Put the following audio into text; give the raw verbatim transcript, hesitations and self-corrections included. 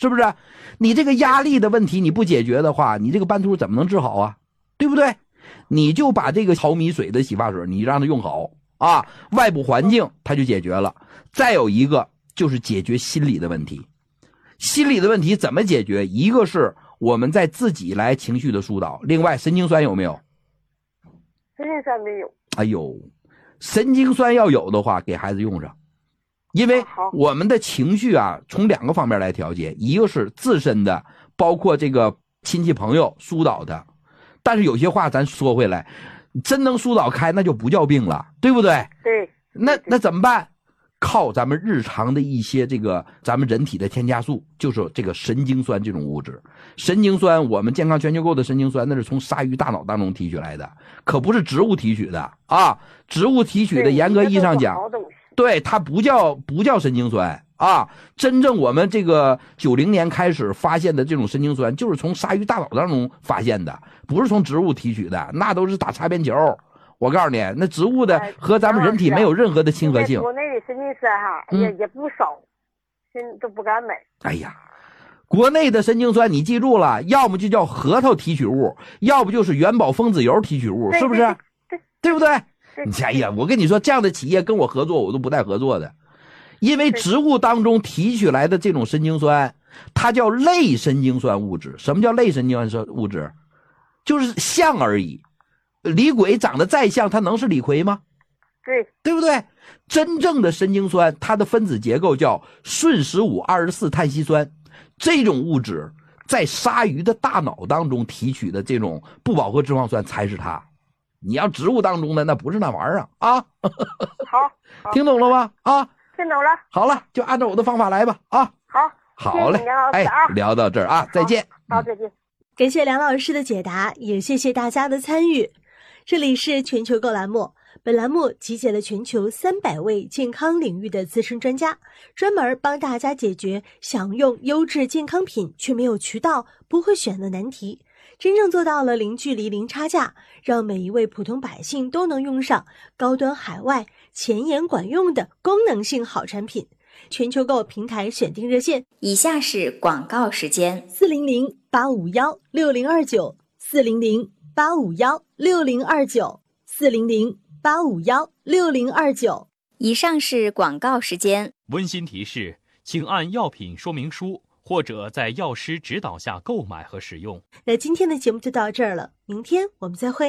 是不是？你这个压力的问题你不解决的话，你这个斑秃怎么能治好啊？对不对？你就把这个淘米水的洗发水你让它用好啊，外部环境它就解决了。再有一个就是解决心理的问题。心理的问题怎么解决？一个是我们在自己来情绪的疏导，另外神经酸有没有？ 神经酸没有。 哎呦，神经酸要有的话给孩子用上。因为我们的情绪啊从两个方面来调节，一个是自身的，包括这个亲戚朋友疏导的。但是有些话咱说回来，真能疏导开那就不叫病了，对不对？ 对。 那那怎么办？靠咱们日常的一些这个咱们人体的添加素，就是这个神经酸这种物质。神经酸，我们健康全球购的神经酸那是从鲨鱼大脑当中提取来的，可不是植物提取的啊。植物提取的严格意义上讲，对，它不叫不叫神经酸啊。真正我们这个九零年开始发现的这种神经酸，就是从鲨鱼大脑当中发现的，不是从植物提取的，那都是打擦边球。我告诉你，那植物的和咱们人体没有任何的亲和性。 国内的神经酸哈也也不少，现在都不敢买。 哎呀，国内的神经酸你记住了，要么就叫核桃提取物，要不就是元宝分子油提取物，是不是？ 对， 对不对？你哎呀，我跟你说，这样的企业跟我合作，我都不带合作的，因为植物当中提取来的这种神经酸，它叫类神经酸物质。什么叫类神经酸物质？就是像而已。李鬼长得再像，它能是李逵吗？ 对， 对不对？真正的神经酸，它的分子结构叫顺十五二十四碳烯酸，这种物质在鲨鱼的大脑当中提取的这种不饱和脂肪酸才是它。你要植物当中的那不是那玩意儿啊！ 好， 听懂了吗？啊， 听懂了。 好了，就按照我的方法来吧。啊， 好， 好嘞，哎，聊到这儿啊，再见。 好，再见。 感谢梁老师的解答，也谢谢大家的参与。这里是全球购栏目，本栏目集结了全球三百位健康领域的资深专家，专门帮大家解决想用优质健康品却没有渠道、不会选的难题，真正做到了零距离、零差价，让每一位普通百姓都能用上高端海外、前沿管用的功能性好产品。全球购平台选定热线， 以下是广告时间： 四零零八五幺六零二九，四零零八五幺六零二九，四零零八五幺六零二九。 以上是广告时间。 温馨提示，请按药品说明书或者在药师指导下购买和使用。 那今天的节目就到这儿了，明天我们再会。